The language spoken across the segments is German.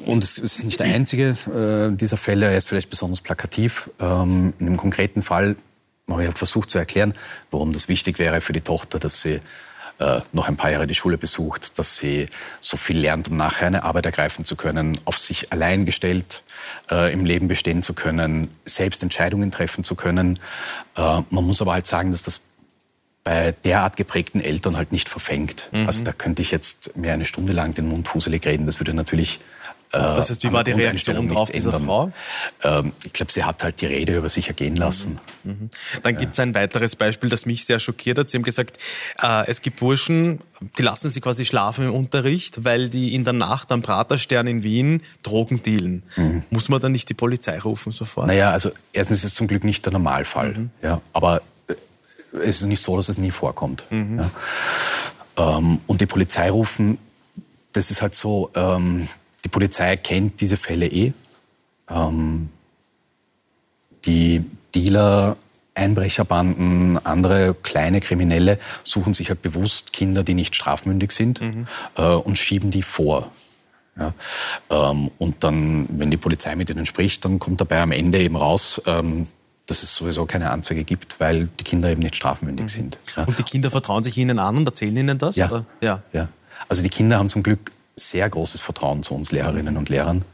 Und es ist nicht der einzige dieser Fälle, er ist vielleicht besonders plakativ. In einem konkreten Fall habe ich versucht zu erklären, warum das wichtig wäre für die Tochter, dass sie noch ein paar Jahre die Schule besucht, dass sie so viel lernt, um nachher eine Arbeit ergreifen zu können, auf sich allein gestellt im Leben bestehen zu können, selbst Entscheidungen treffen zu können. Man muss aber halt sagen, dass das bei derart geprägten Eltern halt nicht verfängt. Also da könnte ich jetzt mehr eine Stunde lang den Mund fuselig reden. Das würde natürlich das heißt, wie war die Reaktion drauf dieser Frau? Ich glaube, sie hat halt die Rede über sich ergehen lassen. Dann gibt es ein weiteres Beispiel, das mich sehr schockiert hat. Sie haben gesagt, es gibt Burschen, die lassen sie quasi schlafen im Unterricht, weil die in der Nacht am Praterstern in Wien Drogen dealen. Muss man dann nicht die Polizei rufen sofort? Naja, also erstens ist es zum Glück nicht der Normalfall. Ja, aber es ist nicht so, dass es nie vorkommt. Ja. Und die Polizei rufen, das ist halt so... Die Polizei kennt diese Fälle Die Dealer, Einbrecherbanden, andere kleine Kriminelle suchen sich halt bewusst Kinder, die nicht strafmündig sind und schieben die vor. Ja? Und dann, wenn die Polizei mit ihnen spricht, dann kommt dabei am Ende eben raus, dass es sowieso keine Anzeige gibt, weil die Kinder eben nicht strafmündig sind. Ja? Und die Kinder vertrauen sich ihnen an und erzählen ihnen das? Ja. Oder? Ja. Also die Kinder haben zum Glück sehr großes Vertrauen zu uns Lehrerinnen und Lehrern.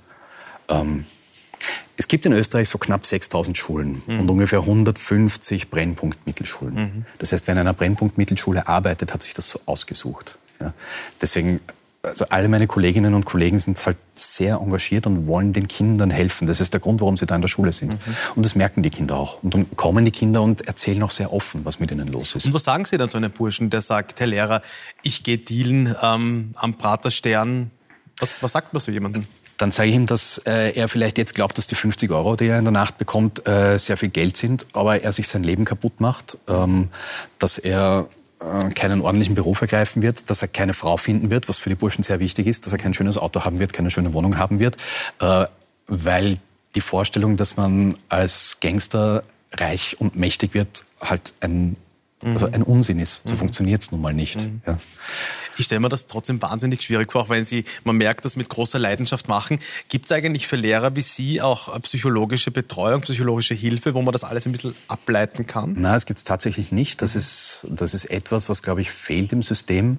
Es gibt in Österreich so knapp 6.000 Schulen und ungefähr 150 Brennpunkt-Mittelschulen. Das heißt, wer in einer Brennpunkt-Mittelschule arbeitet, hat sich das so ausgesucht. Ja. Deswegen, also alle meine Kolleginnen und Kollegen sind halt sehr engagiert und wollen den Kindern helfen. Das ist der Grund, warum sie da in der Schule sind. Und das merken die Kinder auch. Und dann kommen die Kinder und erzählen auch sehr offen, was mit ihnen los ist. Und was sagen Sie dann zu einem Burschen, der sagt, Herr Lehrer, ich gehe dealen am Praterstern? Was sagt man so jemandem? Dann sage ich ihm, dass er vielleicht jetzt glaubt, dass die 50 Euro, die er in der Nacht bekommt, sehr viel Geld sind, aber er sich sein Leben kaputt macht, dass er keinen ordentlichen Beruf ergreifen wird, dass er keine Frau finden wird, was für die Burschen sehr wichtig ist, dass er kein schönes Auto haben wird, keine schöne Wohnung haben wird, weil die Vorstellung, dass man als Gangster reich und mächtig wird, halt ein Unsinn ist. So funktioniert es nun mal nicht. Ja. Ich stelle mir das trotzdem wahnsinnig schwierig vor, auch wenn man merkt, das mit großer Leidenschaft machen. Gibt es eigentlich für Lehrer wie Sie auch psychologische Betreuung, psychologische Hilfe, wo man das alles ein bisschen ableiten kann? Nein, das gibt es tatsächlich nicht. Das ist etwas, was, glaube ich, fehlt im System.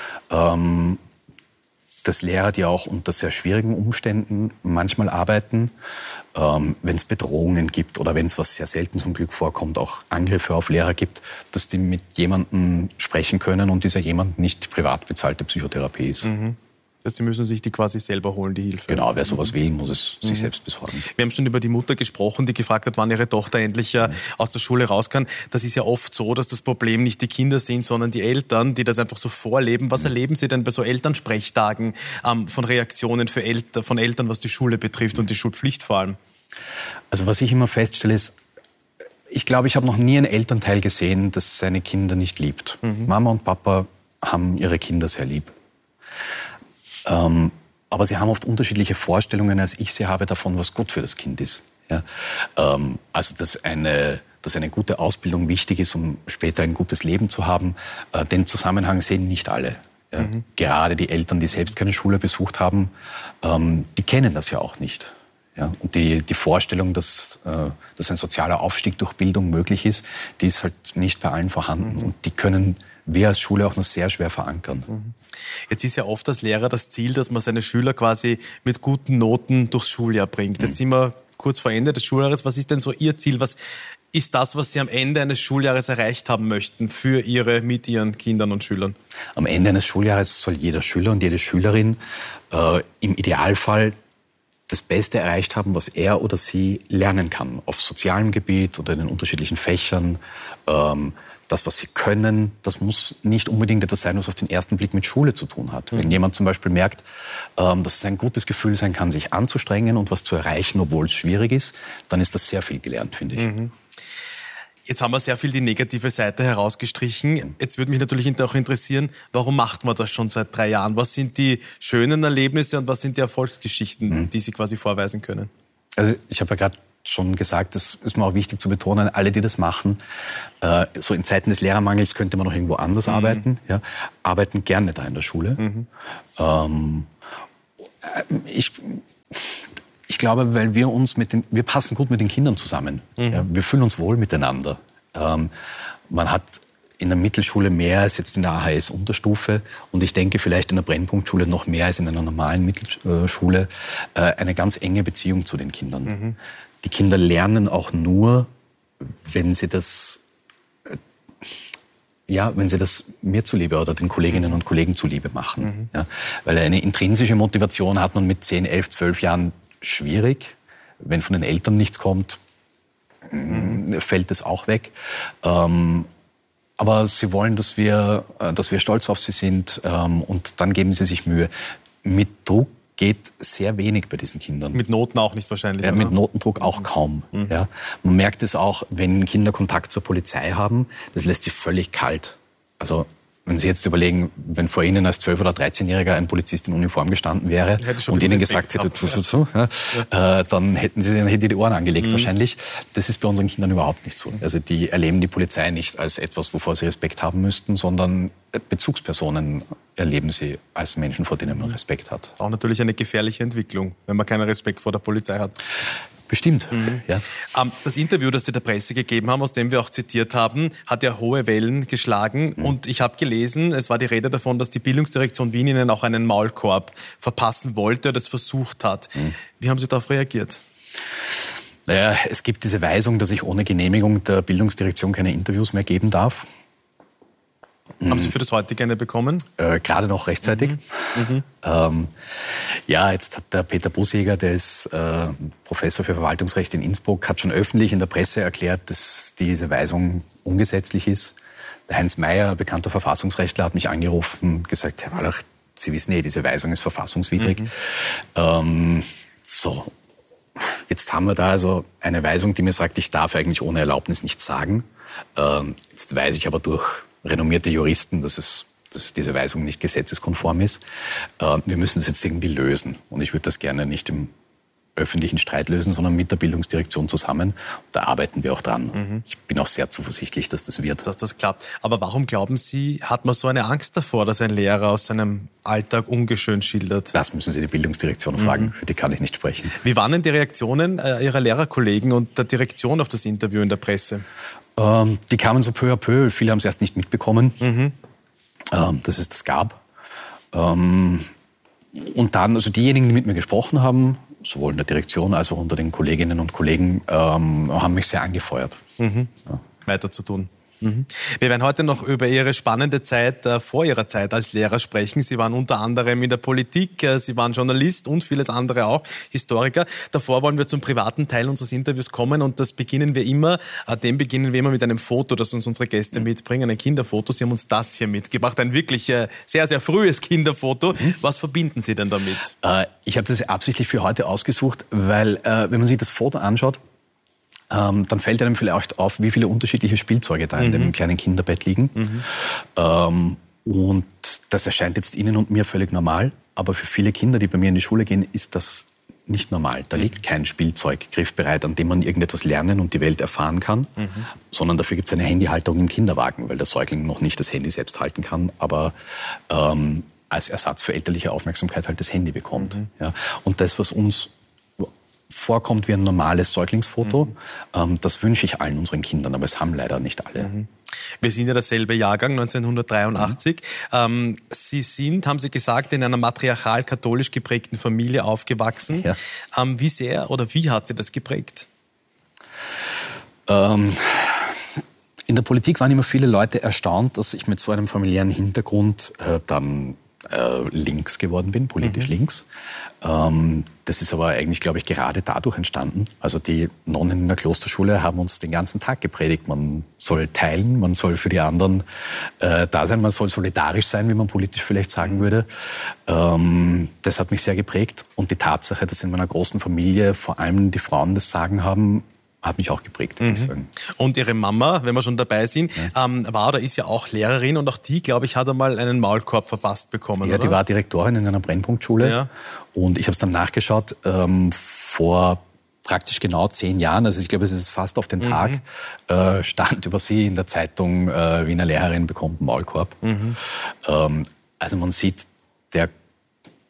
Dass Lehrer, die auch unter sehr schwierigen Umständen manchmal arbeiten, wenn es Bedrohungen gibt oder wenn es, was sehr selten zum Glück vorkommt, auch Angriffe auf Lehrer gibt, dass die mit jemandem sprechen können und dieser jemand nicht die privat bezahlte Psychotherapie ist. Sie müssen sich die quasi selber holen, die Hilfe. Genau, wer sowas will, muss es sich selbst besorgen. Wir haben schon über die Mutter gesprochen, die gefragt hat, wann ihre Tochter endlich aus der Schule raus kann. Das ist ja oft so, dass das Problem nicht die Kinder sind, sondern die Eltern, die das einfach so vorleben. Was erleben Sie denn bei so Elternsprechtagen von Reaktionen von Eltern, was die Schule betrifft und die Schulpflicht vor allem? Also was ich immer feststelle ist, ich glaube, ich habe noch nie einen Elternteil gesehen, das seine Kinder nicht liebt. Mama und Papa haben ihre Kinder sehr lieb. Aber sie haben oft unterschiedliche Vorstellungen, als ich sie habe davon, was gut für das Kind ist. Ja? Also, dass eine gute Ausbildung wichtig ist, um später ein gutes Leben zu haben, den Zusammenhang sehen nicht alle. Ja? Gerade die Eltern, die selbst keine Schule besucht haben, die kennen das ja auch nicht. Ja? Und die Vorstellung, dass ein sozialer Aufstieg durch Bildung möglich ist, die ist halt nicht bei allen vorhanden. Und die können wir als Schule auch noch sehr schwer verankern. Jetzt ist ja oft als Lehrer das Ziel, dass man seine Schüler quasi mit guten Noten durchs Schuljahr bringt. Jetzt sind wir kurz vor Ende des Schuljahres. Was ist denn so Ihr Ziel? Was ist das, was Sie am Ende eines Schuljahres erreicht haben möchten mit Ihren Kindern und Schülern? Am Ende eines Schuljahres soll jeder Schüler und jede Schülerin im Idealfall das Beste erreicht haben, was er oder sie lernen kann. Auf sozialem Gebiet oder in den unterschiedlichen Fächern. Das, was sie können, das muss nicht unbedingt etwas sein, was auf den ersten Blick mit Schule zu tun hat. Wenn jemand zum Beispiel merkt, dass es ein gutes Gefühl sein kann, sich anzustrengen und was zu erreichen, obwohl es schwierig ist, dann ist das sehr viel gelernt, finde ich. Jetzt haben wir sehr viel die negative Seite herausgestrichen. Jetzt würde mich natürlich auch interessieren, warum macht man das schon seit 3 Jahren? Was sind die schönen Erlebnisse und was sind die Erfolgsgeschichten, die Sie quasi vorweisen können? Also ich habe ja gerade schon gesagt, das ist mir auch wichtig zu betonen, alle, die das machen, so in Zeiten des Lehrermangels könnte man noch irgendwo anders arbeiten, ja, arbeiten gerne da in der Schule. glaube, weil wir passen gut mit den Kindern zusammen. Ja, wir fühlen uns wohl miteinander. Man hat in der Mittelschule mehr als jetzt in der AHS-Unterstufe und ich denke vielleicht in der Brennpunktschule noch mehr als in einer normalen Mittelschule eine ganz enge Beziehung zu den Kindern. Die Kinder lernen auch nur, wenn sie das mir zuliebe oder den Kolleginnen und Kollegen zuliebe machen. Ja, weil eine intrinsische Motivation hat man mit 10, 11, 12 Jahren schwierig. Wenn von den Eltern nichts kommt, fällt es auch weg. Aber sie wollen, dass wir stolz auf sie sind und dann geben sie sich Mühe. Mit Druck geht sehr wenig bei diesen Kindern. Mit Noten auch nicht wahrscheinlich? Ja, mit Notendruck auch kaum. Ja. Man merkt es auch, wenn Kinder Kontakt zur Polizei haben, das lässt sie völlig kalt. Also wenn Sie jetzt überlegen, wenn vor Ihnen als 12- oder 13-Jähriger ein Polizist in Uniform gestanden wäre und Ihnen gesagt hätte, dann hätten Sie die Ohren angelegt wahrscheinlich. Das ist bei unseren Kindern überhaupt nicht so. Also die erleben die Polizei nicht als etwas, wovor sie Respekt haben müssten, sondern Bezugspersonen erleben sie als Menschen, vor denen man Respekt hat. Auch natürlich eine gefährliche Entwicklung, wenn man keinen Respekt vor der Polizei hat. Bestimmt, ja. Das Interview, das Sie der Presse gegeben haben, aus dem wir auch zitiert haben, hat ja hohe Wellen geschlagen. Und ich habe gelesen, es war die Rede davon, dass die Bildungsdirektion Wien Ihnen auch einen Maulkorb verpassen wollte oder das versucht hat. Wie haben Sie darauf reagiert? Naja, es gibt diese Weisung, dass ich ohne Genehmigung der Bildungsdirektion keine Interviews mehr geben darf. Haben Sie für das heutige eine bekommen? Gerade noch rechtzeitig. Jetzt hat der Peter Busjäger, der ist Professor für Verwaltungsrecht in Innsbruck, hat schon öffentlich in der Presse erklärt, dass diese Weisung ungesetzlich ist. Der Heinz Mayer, bekannter Verfassungsrechtler, hat mich angerufen und gesagt, Herr Wallach, Sie wissen diese Weisung ist verfassungswidrig. Jetzt haben wir da also eine Weisung, die mir sagt, ich darf eigentlich ohne Erlaubnis nichts sagen. Jetzt weiß ich aber durch renommierte Juristen, dass diese Weisung nicht gesetzeskonform ist. Wir müssen es jetzt irgendwie lösen. Und ich würde das gerne nicht im öffentlichen Streit lösen, sondern mit der Bildungsdirektion zusammen. Und da arbeiten wir auch dran. Ich bin auch sehr zuversichtlich, dass das wird. Dass das klappt. Aber warum glauben Sie, hat man so eine Angst davor, dass ein Lehrer aus seinem Alltag ungeschönt schildert? Das müssen Sie die Bildungsdirektion fragen. Für die kann ich nicht sprechen. Wie waren denn die Reaktionen Ihrer Lehrerkollegen und der Direktion auf das Interview in der Presse? Die kamen so peu à peu. Viele haben es erst nicht mitbekommen, dass es das gab. Und dann, also diejenigen, die mit mir gesprochen haben, sowohl in der Direktion als auch unter den Kolleginnen und Kollegen, haben mich sehr angefeuert. Ja. Weiter zu tun. Wir werden heute noch über Ihre spannende Zeit vor Ihrer Zeit als Lehrer sprechen. Sie waren unter anderem in der Politik, Sie waren Journalist und vieles andere auch, Historiker. Davor wollen wir zum privaten Teil unseres Interviews kommen und dem beginnen wir immer mit einem Foto, das uns unsere Gäste mitbringen, ein Kinderfoto. Sie haben uns das hier mitgebracht, ein wirklich sehr, sehr frühes Kinderfoto. Was verbinden Sie denn damit? Ich habe das absichtlich für heute ausgesucht, weil wenn man sich das Foto anschaut, dann fällt einem vielleicht auf, wie viele unterschiedliche Spielzeuge da in dem kleinen Kinderbett liegen. Und das erscheint jetzt Ihnen und mir völlig normal. Aber für viele Kinder, die bei mir in die Schule gehen, ist das nicht normal. Da liegt kein Spielzeug griffbereit, an dem man irgendetwas lernen und die Welt erfahren kann. Sondern dafür gibt es eine Handyhalterung im Kinderwagen, weil der Säugling noch nicht das Handy selbst halten kann, aber als Ersatz für elterliche Aufmerksamkeit halt das Handy bekommt. Ja. Und das, was uns vorkommt wie ein normales Säuglingsfoto. Das wünsche ich allen unseren Kindern, aber es haben leider nicht alle. Wir sind ja derselbe Jahrgang, 1983. Sie sind, haben Sie gesagt, in einer matriarchal-katholisch geprägten Familie aufgewachsen. Ja. Wie sehr oder wie hat Sie das geprägt? In der Politik waren immer viele Leute erstaunt, dass ich mit so einem familiären Hintergrund dann links geworden bin, politisch links. Das ist aber eigentlich, glaube ich, gerade dadurch entstanden. Also die Nonnen in der Klosterschule haben uns den ganzen Tag gepredigt. Man soll teilen, man soll für die anderen da sein, man soll solidarisch sein, wie man politisch vielleicht sagen würde. Das hat mich sehr geprägt. Und die Tatsache, dass in meiner großen Familie vor allem die Frauen das Sagen haben, hat mich auch geprägt, würde ich sagen. Und Ihre Mama, wenn wir schon dabei sind, war oder ist ja auch Lehrerin und auch die, glaube ich, hat einmal einen Maulkorb verpasst bekommen, Ja, oder? Die war Direktorin in einer Brennpunktschule. Ja. Und ich habe es dann nachgeschaut, vor praktisch genau 10 Jahren, also ich glaube, es ist fast auf den Tag, stand über sie in der Zeitung, Wiener Lehrerin bekommt einen Maulkorb. Also man sieht, der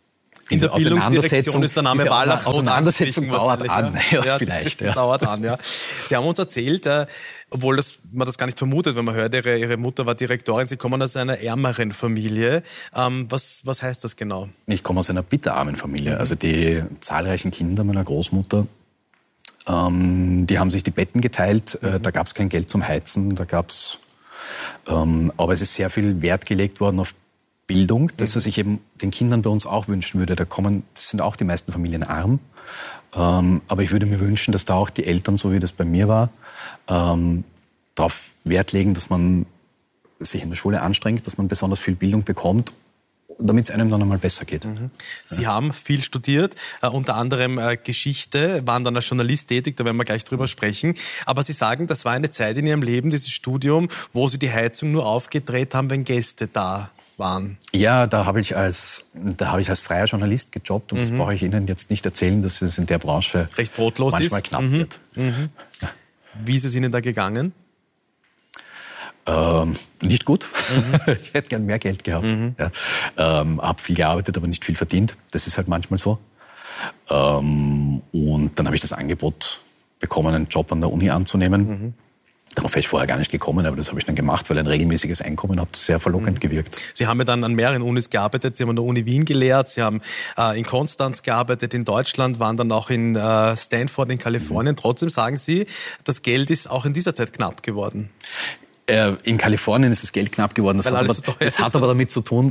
In der Bildungsdirektion ist der Name Wallach. Auseinandersetzung dauert an. Ja, vielleicht. Ja. Dauert an, ja. Sie haben uns erzählt, obwohl man das gar nicht vermutet, wenn man hört, Ihre Mutter war Direktorin, Sie kommen aus einer ärmeren Familie. Was heißt das genau? Ich komme aus einer bitterarmen Familie. Also die zahlreichen Kinder meiner Großmutter, die haben sich die Betten geteilt. Da gab es kein Geld zum Heizen. Aber es ist sehr viel Wert gelegt worden auf Bildung, das, was ich eben den Kindern bei uns auch wünschen würde. Das sind auch die meisten Familien arm. Aber ich würde mir wünschen, dass da auch die Eltern, so wie das bei mir war, darauf Wert legen, dass man sich in der Schule anstrengt, dass man besonders viel Bildung bekommt, damit es einem dann einmal besser geht. Sie haben viel studiert, unter anderem Geschichte, waren dann als Journalist tätig, da werden wir gleich drüber sprechen. Aber Sie sagen, das war eine Zeit in Ihrem Leben, dieses Studium, wo Sie die Heizung nur aufgedreht haben, wenn Gäste da waren. Ja, da habe ich als freier Journalist gejobbt und das brauche ich Ihnen jetzt nicht erzählen, dass es in der Branche recht brotlos manchmal knapp wird. Wie ist es Ihnen da gegangen? Nicht gut. Ich hätte gern mehr Geld gehabt. Ja. Habe viel gearbeitet, aber nicht viel verdient. Das ist halt manchmal so. Und dann habe ich das Angebot bekommen, einen Job an der Uni anzunehmen. Darauf wäre ich vorher gar nicht gekommen, aber das habe ich dann gemacht, weil ein regelmäßiges Einkommen hat sehr verlockend gewirkt. Sie haben ja dann an mehreren Unis gearbeitet. Sie haben an der Uni Wien gelehrt, Sie haben in Konstanz gearbeitet, in Deutschland, waren dann auch in Stanford in Kalifornien. Trotzdem sagen Sie, das Geld ist auch in dieser Zeit knapp geworden. In Kalifornien ist das Geld knapp geworden. Das hat aber damit zu tun,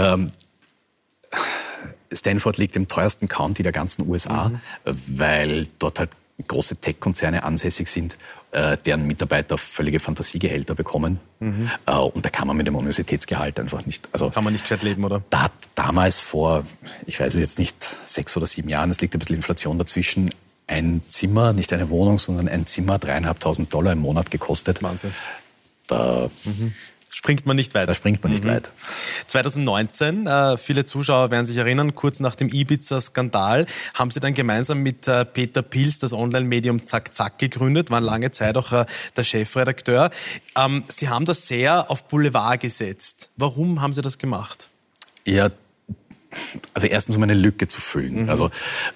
Stanford liegt im teuersten County der ganzen USA, weil dort halt große Tech-Konzerne ansässig sind, deren Mitarbeiter völlige Fantasiegehälter bekommen. Und da kann man mit dem Universitätsgehalt einfach nicht... Also kann man nicht gescheit leben, oder? Damals vor, ich weiß es jetzt nicht, 6 oder 7 Jahren, es liegt ein bisschen Inflation dazwischen, ein Zimmer, nicht eine Wohnung, sondern ein Zimmer, $3.500 im Monat gekostet. Wahnsinn. Da springt man nicht weit. Da springt man nicht weit. 2019, viele Zuschauer werden sich erinnern, kurz nach dem Ibiza-Skandal haben Sie dann gemeinsam mit Peter Pilz das Online-Medium Zack Zack gegründet, waren lange Zeit auch der Chefredakteur. Sie haben das sehr auf Boulevard gesetzt. Warum haben Sie das gemacht? Ja, also erstens, um eine Lücke zu füllen. Also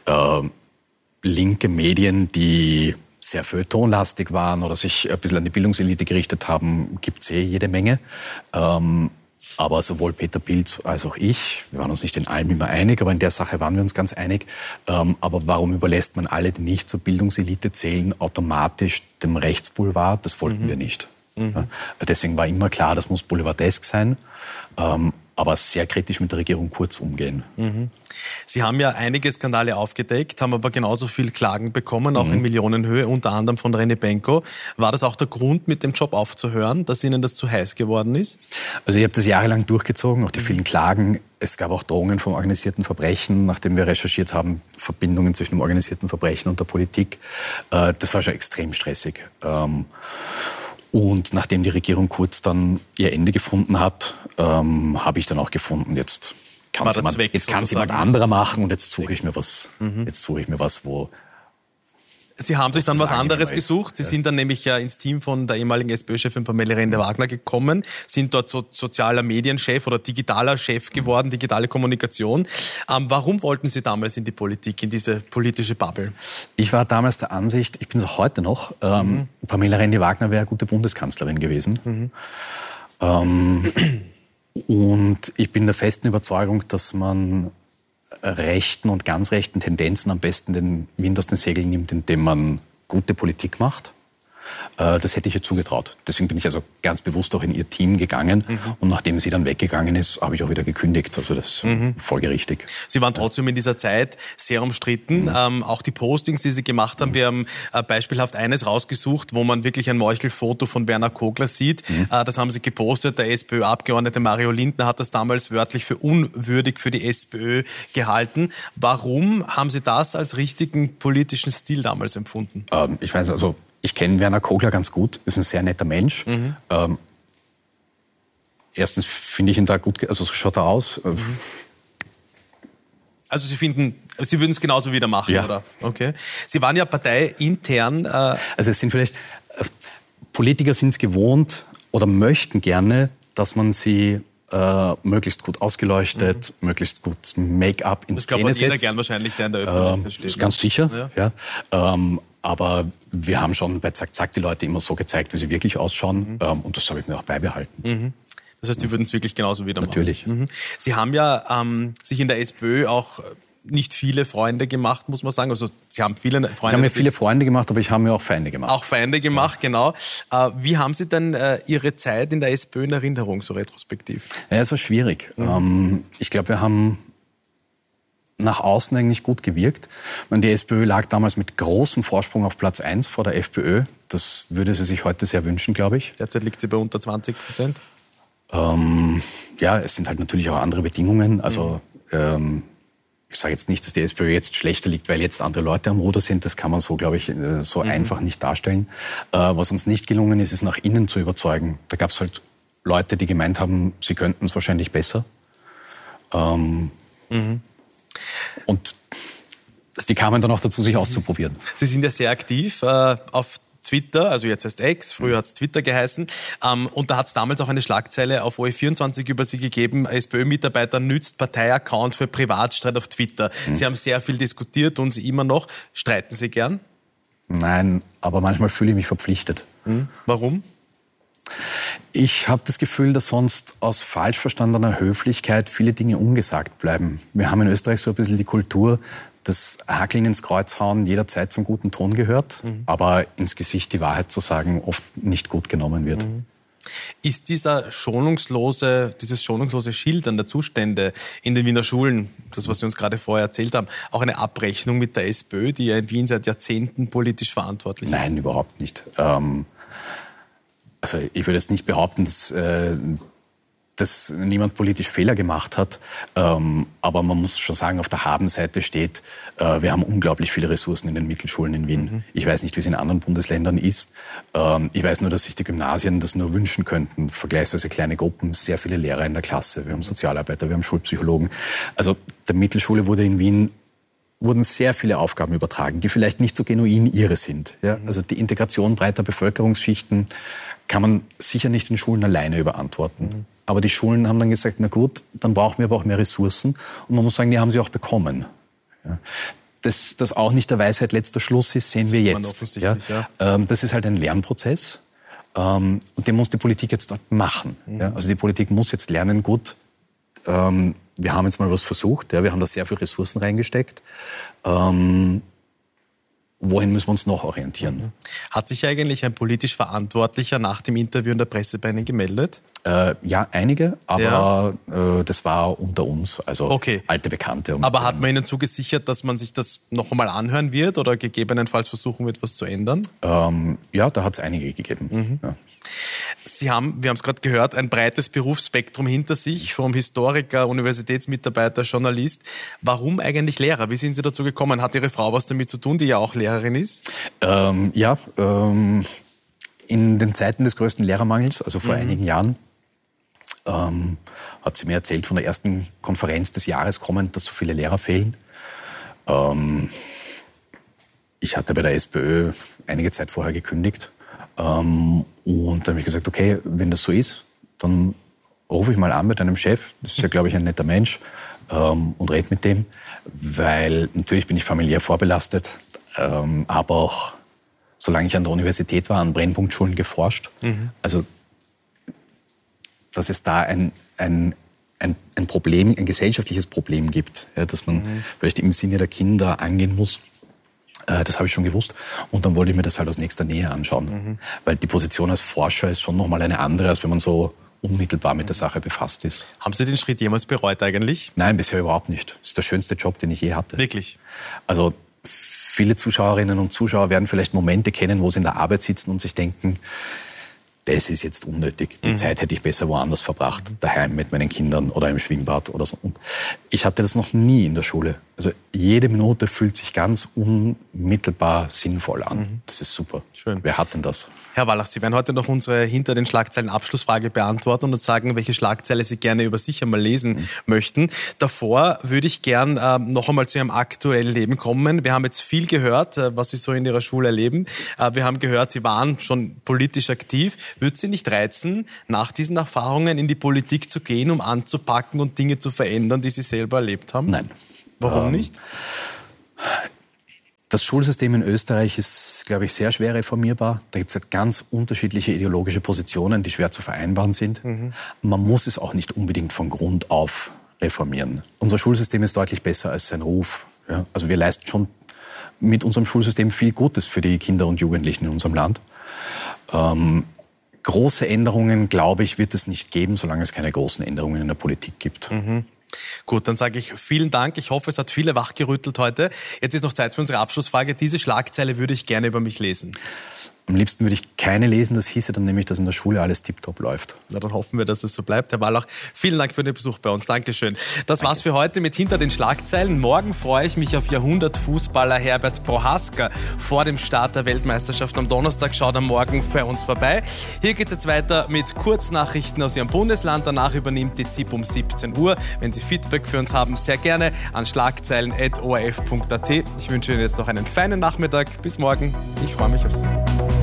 linke Medien, die sehr feuilletonlastig waren oder sich ein bisschen an die Bildungselite gerichtet haben, gibt es jede Menge. Aber sowohl Peter Pilz als auch ich, wir waren uns nicht in allem immer einig, aber in der Sache waren wir uns ganz einig. Aber warum überlässt man alle, die nicht zur Bildungselite zählen, automatisch dem Rechtsboulevard? Das wollten wir nicht. Ja, deswegen war immer klar, das muss boulevardesk sein, aber sehr kritisch mit der Regierung Kurz umgehen. Sie haben ja einige Skandale aufgedeckt, haben aber genauso viel Klagen bekommen, auch in Millionenhöhe, unter anderem von René Benko. War das auch der Grund, mit dem Job aufzuhören, dass Ihnen das zu heiß geworden ist? Also ich habe das jahrelang durchgezogen, auch die vielen Klagen. Es gab auch Drohungen vom organisierten Verbrechen, nachdem wir recherchiert haben, Verbindungen zwischen dem organisierten Verbrechen und der Politik. Das war schon extrem stressig. Und nachdem die Regierung Kurz dann ihr Ende gefunden hat, habe ich dann auch gefunden, jetzt kann es jemand anderer machen und jetzt suche ich mir was, wo... Sie haben sich dann was anderes gesucht. Sie sind dann nämlich ins Team von der ehemaligen SPÖ-Chefin Pamela Rendi-Wagner gekommen, sind dort sozialer Medienchef oder digitaler Chef geworden, digitale Kommunikation. Warum wollten Sie damals in die Politik, in diese politische Bubble? Ich war damals der Ansicht, ich bin es auch heute noch, Pamela Rendi-Wagner wäre eine gute Bundeskanzlerin gewesen. Und ich bin der festen Überzeugung, dass man rechten und ganz rechten Tendenzen am besten den Wind aus den Segeln nimmt, indem man gute Politik macht. Das hätte ich ihr zugetraut. Deswegen bin ich also ganz bewusst auch in ihr Team gegangen. Und nachdem sie dann weggegangen ist, habe ich auch wieder gekündigt. Also das ist folgerichtig. Sie waren trotzdem in dieser Zeit sehr umstritten. Auch die Postings, die Sie gemacht haben, wir haben beispielhaft eines rausgesucht, wo man wirklich ein Meuchelfoto von Werner Kogler sieht. Das haben Sie gepostet. Der SPÖ-Abgeordnete Mario Lindner hat das damals wörtlich für unwürdig für die SPÖ gehalten. Warum haben Sie das als richtigen politischen Stil damals empfunden? Ich weiß also, ich kenne Werner Kogler ganz gut, ist ein sehr netter Mensch. Erstens finde ich ihn da gut, also so schaut er aus. Also Sie würden es genauso wieder machen, ja. Oder? Okay. Sie waren ja parteiintern... Also es sind vielleicht, Politiker sind es gewohnt oder möchten gerne, dass man sie möglichst gut ausgeleuchtet, möglichst gut Make-up in Szene setzt. Das glaubt jeder gern wahrscheinlich, der in der Öffentlichkeit steht. Ganz sicher, ja. Aber wir haben schon bei Zack Zack die Leute immer so gezeigt, wie sie wirklich ausschauen. Und das habe ich mir auch beibehalten. Das heißt, Sie würden es wirklich genauso wieder machen? Natürlich. Sie haben ja sich in der SPÖ auch nicht viele Freunde gemacht, muss man sagen. Also Sie haben viele Freunde. Ich habe mir viele Freunde gemacht, aber ich habe mir auch Feinde gemacht. Auch Feinde gemacht, genau. Wie haben Sie denn Ihre Zeit in der SPÖ in Erinnerung, so retrospektiv? Ja, es war schwierig. Ich glaube, wir haben nach außen eigentlich gut gewirkt. Die SPÖ lag damals mit großem Vorsprung auf Platz 1 vor der FPÖ. Das würde sie sich heute sehr wünschen, glaube ich. Derzeit liegt sie bei unter 20%. Ja, es sind halt natürlich auch andere Bedingungen. Also ich sage jetzt nicht, dass die SPÖ jetzt schlechter liegt, weil jetzt andere Leute am Ruder sind. Das kann man so, glaube ich, so einfach nicht darstellen. Was uns nicht gelungen ist, ist nach innen zu überzeugen. Da gab es halt Leute, die gemeint haben, sie könnten es wahrscheinlich besser. Und die kamen dann auch dazu, sich auszuprobieren. Sie sind ja sehr aktiv auf Twitter, also jetzt heißt X, früher hat es Twitter geheißen. Und da hat es damals auch eine Schlagzeile auf OE24 über Sie gegeben, SPÖ-Mitarbeiter nützt Parteiaccount für Privatstreit auf Twitter. Sie haben sehr viel diskutiert und Sie immer noch. Streiten Sie gern? Nein, aber manchmal fühle ich mich verpflichtet. Warum? Ich habe das Gefühl, dass sonst aus falsch verstandener Höflichkeit viele Dinge ungesagt bleiben. Wir haben in Österreich so ein bisschen die Kultur, dass Hackeln ins Kreuz hauen jederzeit zum guten Ton gehört, aber ins Gesicht die Wahrheit zu sagen oft nicht gut genommen wird. Ist dieses schonungslose Schildern der Zustände in den Wiener Schulen, das, was Sie uns gerade vorher erzählt haben, auch eine Abrechnung mit der SPÖ, die ja in Wien seit Jahrzehnten politisch verantwortlich ist? Nein, überhaupt nicht. Also ich würde jetzt nicht behaupten, dass niemand politisch Fehler gemacht hat. Aber man muss schon sagen, auf der Habenseite steht, wir haben unglaublich viele Ressourcen in den Mittelschulen in Wien. Ich weiß nicht, wie es in anderen Bundesländern ist. Ich weiß nur, dass sich die Gymnasien das nur wünschen könnten. Vergleichsweise kleine Gruppen, sehr viele Lehrer in der Klasse. Wir haben Sozialarbeiter, wir haben Schulpsychologen. Also der Mittelschule wurden sehr viele Aufgaben übertragen, die vielleicht nicht so genuin ihre sind. Ja? Also die Integration breiter Bevölkerungsschichten kann man sicher nicht in Schulen alleine überantworten. Aber die Schulen haben dann gesagt, na gut, dann brauchen wir aber auch mehr Ressourcen. Und man muss sagen, die haben sie auch bekommen. Ja. Dass das auch nicht der Weisheit letzter Schluss ist, sehen wir jetzt. Ja. Das ist halt ein Lernprozess. Und den muss die Politik jetzt machen. Ja. Also die Politik muss jetzt lernen, gut, wir haben jetzt mal was versucht. Ja. Wir haben da sehr viel Ressourcen reingesteckt. Wohin müssen wir uns noch orientieren? Hat sich eigentlich ein politisch Verantwortlicher nach dem Interview in der Presse bei Ihnen gemeldet? Ja, einige, aber das war unter uns, also alte Bekannte. Aber hat man Ihnen zugesichert, dass man sich das noch einmal anhören wird oder gegebenenfalls versuchen wird, was zu ändern? Ja, da hat es einige gegeben. Ja. Sie haben, wir haben es gerade gehört, ein breites Berufsspektrum hinter sich, vom Historiker, Universitätsmitarbeiter, Journalist. Warum eigentlich Lehrer? Wie sind Sie dazu gekommen? Hat Ihre Frau was damit zu tun, die ja auch Lehrerin ist? In den Zeiten des größten Lehrermangels, also vor einigen Jahren, hat sie mir erzählt, von der ersten Konferenz des Jahres kommend, dass so viele Lehrer fehlen. Ich hatte bei der SPÖ einige Zeit vorher gekündigt. Und dann habe ich gesagt, okay, wenn das so ist, dann rufe ich mal an mit einem Chef, das ist ja, glaube ich, ein netter Mensch, und rede mit dem, weil natürlich bin ich familiär vorbelastet, aber auch, solange ich an der Universität war, an Brennpunktschulen geforscht. Also, dass es da ein Problem, ein gesellschaftliches Problem gibt, ja, das man vielleicht im Sinne der Kinder angehen muss. Das habe ich schon gewusst. Und dann wollte ich mir das halt aus nächster Nähe anschauen. Weil die Position als Forscher ist schon nochmal eine andere, als wenn man so unmittelbar mit der Sache befasst ist. Haben Sie den Schritt jemals bereut eigentlich? Nein, bisher überhaupt nicht. Das ist der schönste Job, den ich je hatte. Wirklich? Also viele Zuschauerinnen und Zuschauer werden vielleicht Momente kennen, wo sie in der Arbeit sitzen und sich denken, das ist jetzt unnötig. Die Zeit hätte ich besser woanders verbracht, daheim mit meinen Kindern oder im Schwimmbad oder so. Und ich hatte das noch nie in der Schule. Also jede Minute fühlt sich ganz unmittelbar sinnvoll an. Das ist super. Schön. Wer hat denn das? Herr Wallach, Sie werden heute noch unsere hinter den Schlagzeilen Abschlussfrage beantworten und uns sagen, welche Schlagzeile Sie gerne über sich einmal lesen möchten. Davor würde ich gern noch einmal zu Ihrem aktuellen Leben kommen. Wir haben jetzt viel gehört, was Sie so in Ihrer Schule erleben. Wir haben gehört, Sie waren schon politisch aktiv. Wird Sie nicht reizen, nach diesen Erfahrungen in die Politik zu gehen, um anzupacken und Dinge zu verändern, die Sie selber erlebt haben? Nein. Warum nicht? Das Schulsystem in Österreich ist, glaube ich, sehr schwer reformierbar. Da gibt es ja ganz unterschiedliche ideologische Positionen, die schwer zu vereinbaren sind. Man muss es auch nicht unbedingt von Grund auf reformieren. Unser Schulsystem ist deutlich besser als sein Ruf. Ja, also wir leisten schon mit unserem Schulsystem viel Gutes für die Kinder und Jugendlichen in unserem Land. Große Änderungen, glaube ich, wird es nicht geben, solange es keine großen Änderungen in der Politik gibt. Gut, dann sage ich vielen Dank. Ich hoffe, es hat viele wachgerüttelt heute. Jetzt ist noch Zeit für unsere Abschlussfrage. Diese Schlagzeile würde ich gerne über mich lesen. Am liebsten würde ich keine lesen. Das hieße dann nämlich, dass in der Schule alles tiptop läuft. Na, dann hoffen wir, dass es so bleibt. Herr Wallach, vielen Dank für den Besuch bei uns. Dankeschön. Das war's für heute mit Hinter den Schlagzeilen. Morgen freue ich mich auf Jahrhundertfußballer Herbert Prohaska. Vor dem Start der Weltmeisterschaft am Donnerstag schaut er morgen für uns vorbei. Hier geht's jetzt weiter mit Kurznachrichten aus Ihrem Bundesland. Danach übernimmt die ZIP um 17 Uhr. Wenn Sie Feedback für uns haben, sehr gerne an schlagzeilen@orf.at. Ich wünsche Ihnen jetzt noch einen feinen Nachmittag. Bis morgen. Ich freue mich auf Sie.